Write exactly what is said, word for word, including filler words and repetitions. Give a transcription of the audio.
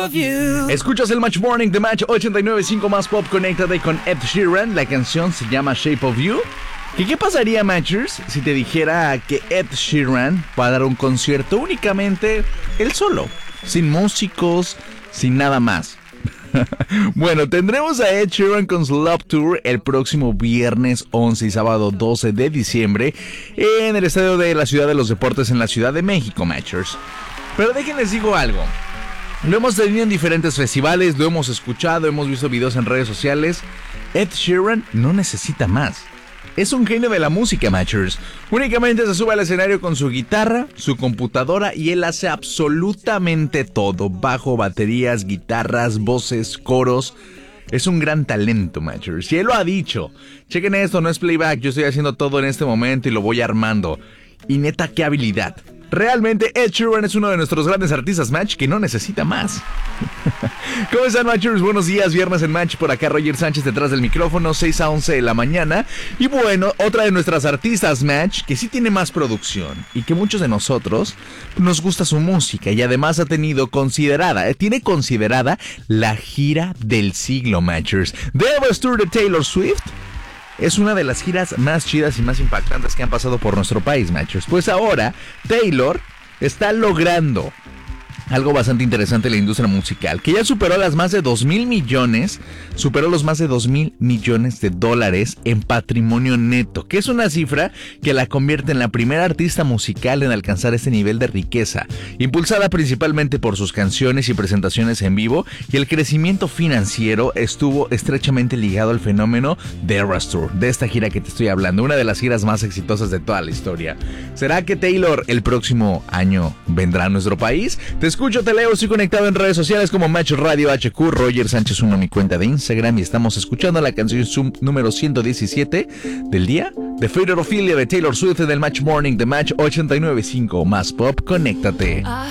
of you. Escuchas el Match Morning de Match ochenta y nueve punto cinco más Pop. Conéctate con Ed Sheeran. La canción se llama Shape of You. ¿Y qué pasaría, Matchers, si te dijera que Ed Sheeran va a dar un concierto únicamente él solo, sin músicos, sin nada más? Bueno, tendremos a Ed Sheeran con su Love Tour el próximo viernes once y sábado doce de diciembre en el Estadio de la Ciudad de los Deportes en la Ciudad de México, Matchers. Pero déjenles digo algo. Lo hemos tenido en diferentes festivales, lo hemos escuchado, hemos visto videos en redes sociales. Ed Sheeran no necesita más. Es un genio de la música, Matchers. Únicamente se sube al escenario con su guitarra, su computadora y él hace absolutamente todo. Bajo, baterías, guitarras, voces, coros. Es un gran talento, Matchers. Y él lo ha dicho. Chequen esto, no es playback. Yo estoy haciendo todo en este momento y lo voy armando. Y neta, qué habilidad. Realmente Ed Sheeran es uno de nuestros grandes artistas, Match, que no necesita más. ¿Cómo están, Matchers? Buenos días, viernes en Match. Por acá Roger Sánchez detrás del micrófono, seis a once de la mañana. Y bueno, otra de nuestras artistas, Match, que sí tiene más producción y que muchos de nosotros nos gusta su música. Y además ha tenido considerada, eh, tiene considerada la gira del siglo, Matchers. The Eras Tour de Taylor Swift es una de las giras más chidas y más impactantes que han pasado por nuestro país, Matchers. Pues ahora Taylor está logrando algo bastante interesante en la industria musical, que ya superó las más de dos mil millones, superó los más de dos mil millones de dólares en patrimonio neto, que es una cifra que la convierte en la primera artista musical en alcanzar este nivel de riqueza, impulsada principalmente por sus canciones y presentaciones en vivo, y el crecimiento financiero estuvo estrechamente ligado al fenómeno de Eras Tour, de esta gira que te estoy hablando, una de las giras más exitosas de toda la historia. ¿Será que Taylor el próximo año vendrá a nuestro país? Te escucho, te leo, estoy conectado en redes sociales como Match Radio H Q, Roger Sánchez uno, mi cuenta de Instagram, y estamos escuchando la canción Zoom número ciento diecisiete del día de Faded Ophelia de Taylor Swift en el Match Morning de Match ochenta y nueve punto cinco más Pop. Conéctate.